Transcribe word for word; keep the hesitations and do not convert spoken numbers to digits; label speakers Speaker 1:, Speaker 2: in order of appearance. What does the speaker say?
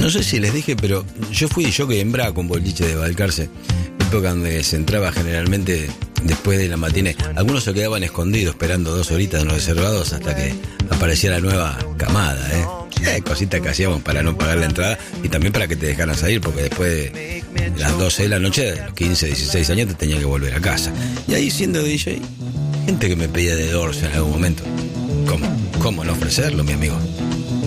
Speaker 1: No sé si les dije, pero yo fui yo que en Braco, un boliche de Balcarce, época donde se entraba generalmente después de la matiné. Algunos se quedaban escondidos esperando dos horitas en los reservados hasta que aparecía la nueva camada, ¿eh? Eh, cositas que hacíamos para no pagar la entrada y también para que te dejaran salir, porque después de las doce de la noche, a los quince, dieciséis años, te tenía que volver a casa. Y ahí, siendo D J, gente que me pedía de Doors en algún momento. ¿Cómo? ¿Cómo no ofrecerlo, mi amigo?